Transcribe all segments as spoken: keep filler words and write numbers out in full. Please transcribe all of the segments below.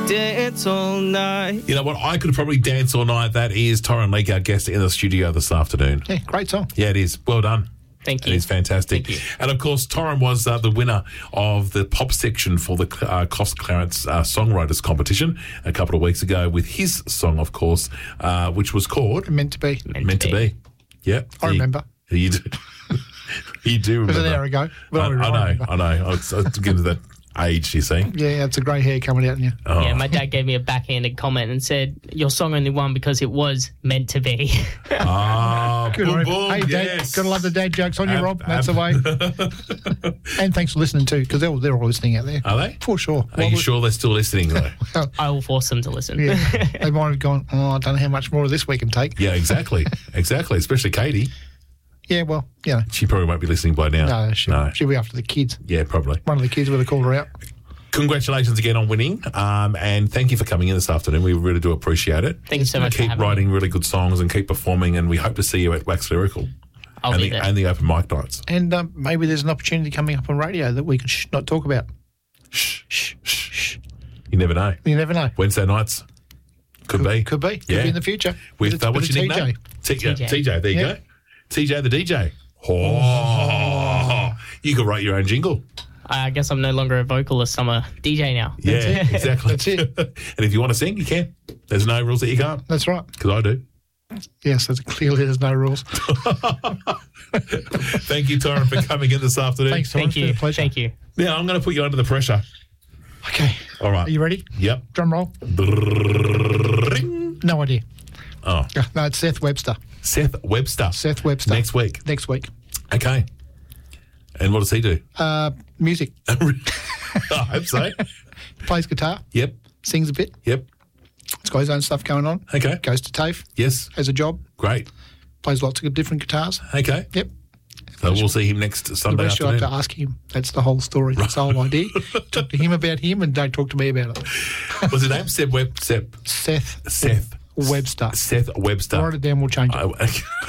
dance all night. You know what? I could probably dance all night. That is Torrin Leake, our guest in the studio this afternoon. Yeah, great song. Yeah, it is. Well done. Thank you. It is fantastic. Thank you. And, of course, Torrin was uh, the winner of the pop section for the uh, Cost Clarence uh, Songwriters Competition a couple of weeks ago with his song, of course, uh, which was called... Meant to be. Meant, Meant to to be. be. Yep. I You- remember. You do. You do It was remember. an hour ago. But I, I, I know, remember. I know. I was, I was getting to that age, you see. Yeah, it's a grey hair coming out in you. Oh. Yeah, my dad gave me a backhanded comment and said, your song only won because it was meant to be. Ah, Good boom, on him. boom, Hey, Dad, yes. gotta love the dad jokes on you, Ab- Rob. That's ab- the way. And thanks for listening too, because they're, all- they're all listening out there. Are they? For sure. Are you Well, sure they're still listening, though? well, I will force them to listen. yeah, they might have gone, oh, I don't know how much more of this we can take. Yeah, exactly. Exactly. Especially Katie. Yeah, well, you know, She probably won't be listening by now. no, she'll, No. she'll be after the kids. Yeah, probably. One of the kids would have called her out. Congratulations again on winning, um, and thank you for coming in this afternoon. We really do appreciate it. Thank you so much for Keep having me. writing really good songs and keep performing, and we hope to see you at Wax Lyrical I'll and be the, there. and the open mic nights. And um, maybe there's an opportunity coming up on radio that we could sh- not talk about. Shh, Shh, shh, shh. you never know. You never know. Wednesday nights could, be. Could be. Could Yeah. be in the future. With Bit uh, of- what's bit your of nickname? T J. T J. T J. There you Yeah. go. T J the D J. Oh, you could write your own jingle. I guess I'm no longer a vocalist. I'm a D J now. Yeah, it. exactly. That's it. And if you want to sing, you can. There's no rules that you can't, That's right. because I do. Yes, there's clearly there's no rules. Thank you, Torrin, for coming in this afternoon. Thanks, Tom. Thank It's been you. a pleasure. Thank you. Now, I'm going to put you under the pressure. Okay. All right. Are you ready? Yep. Drum roll. Brrrring. No idea. Oh, Uh, No, it's Seth Webster. Seth Webster. Seth Webster. Next week. Next week. Okay. And what does he do? Uh, music. I hope so. Plays guitar. Yep. Sings a bit. Yep. He's got his own stuff going on. Okay. Goes to TAFE. Yes. Has a job. Great. Plays lots of different guitars. Okay. Yep. So we'll see him next The Sunday rest you have afternoon. to ask him. That's the whole story. That's the whole idea. Talk to him about him and don't talk to me about it. What's his name? Seth Web. Seth. Seth Seth. Webster. Seth Webster. Write it down, we'll change it.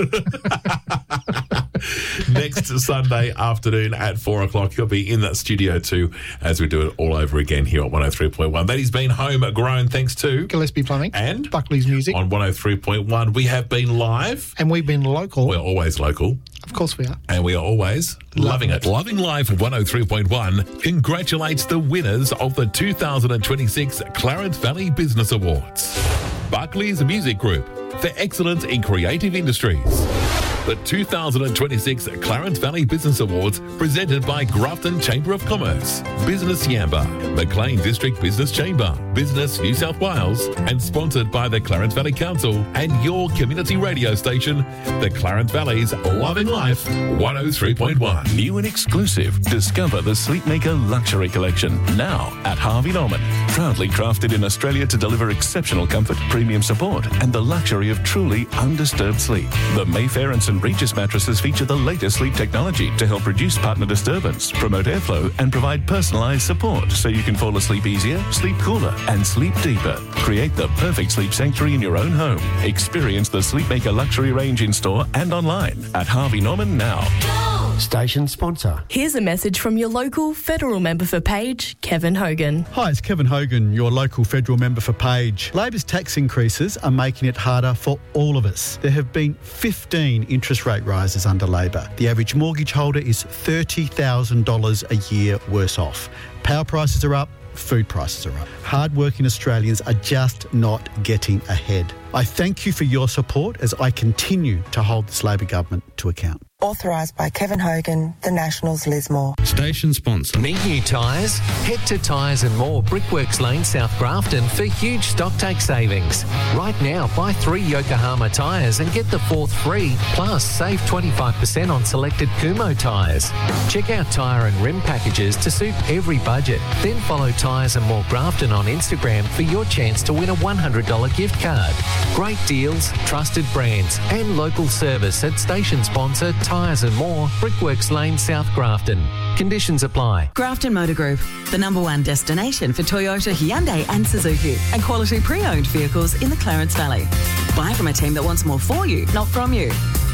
Next Sunday afternoon at four o'clock, he'll be in that studio too as we do it all over again here on one oh three point one. That has been homegrown thanks to Gillespie Plumbing. and Buckley's Music. on one oh three point one. We have been live. And we've been local. We're always local. Of course we are. And we are always loving it. Loving Live one oh three point one congratulates the winners of the two thousand twenty-six Clarence Valley Business Awards. Buckley's Music Group for excellence in creative industries. The two thousand twenty-six Clarence Valley Business Awards presented by Grafton Chamber of Commerce, Business Yamba, Maclean District Business Chamber, Business New South Wales, and sponsored by the Clarence Valley Council and your community radio station, the Clarence Valley's Loving Life one oh three point one. New and exclusive. Discover the Sleepmaker Luxury Collection now at Harvey Norman. Proudly crafted in Australia to deliver exceptional comfort, premium support, and the luxury of truly undisturbed sleep. The Mayfair and St Regis mattresses feature the latest sleep technology to help reduce partner disturbance, promote airflow, and provide personalised support so you can fall asleep easier, sleep cooler, and sleep deeper. Create the perfect sleep sanctuary in your own home. Experience the Sleepmaker Luxury range in store and online at Harvey Norman now. Station sponsor. Here's a message from your local federal member for Page, Kevin Hogan. Hi, it's Kevin Hogan, your local federal member for Page. Labor's tax increases are making it harder for all of us. There have been fifteen interest rate rises under Labor. The average mortgage holder is thirty thousand dollars a year worse off. Power prices are up. Food prices are up. Hard-working Australians are just not getting ahead. I thank you for your support as I continue to hold this Labor government to account. Authorised by Kevin Hogan, the Nationals Lismore. Station sponsor. Need new tyres? Head to Tyres and More, Brickworks Lane, South Grafton for huge stock take savings. Right now, buy three Yokohama tyres and get the fourth free, plus save twenty-five percent on selected Kumo tyres. Check out tyre and rim packages to suit every budget. Then follow Tyres and More Grafton on Instagram for your chance to win a one hundred dollars gift card. Great deals, trusted brands, and local service at station sponsor Tyres and More, Brickworks Lane, South Grafton. Conditions apply. Grafton Motor Group, the number one destination for Toyota, Hyundai and Suzuki, and quality pre-owned vehicles in the Clarence Valley. Buy from a team that wants more for you, not from you.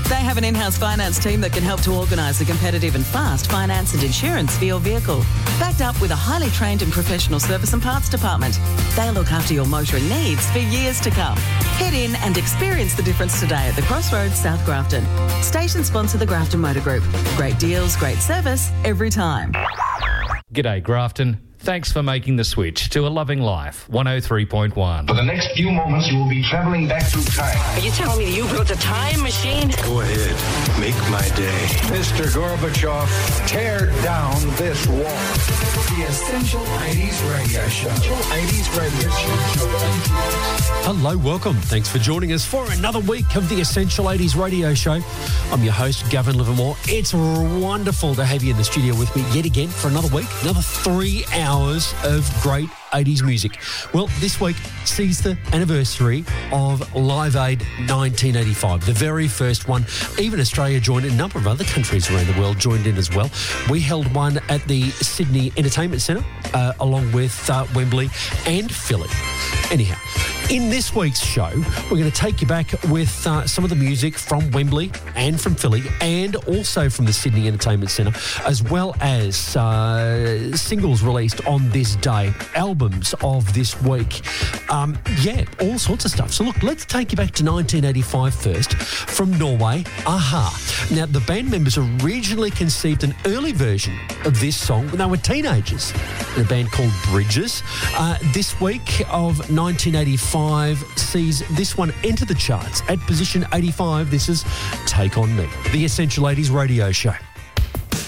They have an in-house finance team that can help to organise a competitive and fast finance and insurance for your vehicle. Backed up with a highly trained and professional service and parts department. They'll look after your motoring needs for years to come. Head in and experience the difference today at the Crossroads, South Grafton. Station sponsor the Grafton Motor Group. Great deals, great service, every time. G'day, Grafton. Thanks for making the switch to A Loving Life, one oh three point one. For the next few moments, you will be travelling back through time. Are you telling me you built a time machine? Go ahead. Make my day. Mister Gorbachev, tear down this wall. The Essential eighties Radio Show. eighties Radio Show. Hello, welcome. Thanks for joining us for another week of the Essential eighties Radio Show. I'm your host, Gavin Livermore. It's wonderful to have you in the studio with me yet again for another week, another three hours of great eighties music. Well, this week sees the anniversary of Live Aid nineteen eighty-five, the very first one. Even Australia joined, a number of other countries around the world joined in as well. We held one at the Sydney Entertainment Centre, uh, along with uh, Wembley and Philly. Anyhow, in this week's show, we're going to take you back with uh, some of the music from Wembley and from Philly and also from the Sydney Entertainment Centre, as well as uh, singles released on this day, albums of this week. Um, yeah, all sorts of stuff. So look, let's take you back to nineteen eighty-five first. From Norway, a-ha. Now, the band members originally conceived an early version of this song when they were teenagers in a band called Bridges. Uh, this week of nineteen eighty-five sees this one enter the charts at position eighty-five. This is Take On Me, the Essential eighties Radio Show.